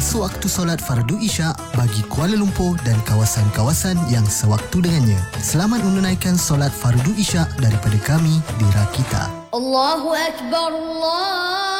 sewaktu solat fardu Isyak bagi Kuala Lumpur dan kawasan-kawasan yang sewaktu dengannya. Selamat menunaikan solat fardu Isyak daripada kami di Rakita. Allahu Akbar, Allah.